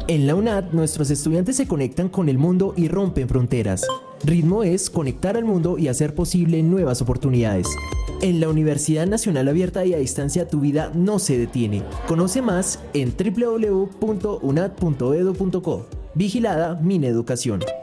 En la UNAD, nuestros estudiantes se conectan con el mundo y rompen fronteras. Ritmo es conectar al mundo y hacer posible nuevas oportunidades. En la Universidad Nacional Abierta y a Distancia, tu vida no se detiene. Conoce más en www.unad.edu.co. Vigilada Mineducación.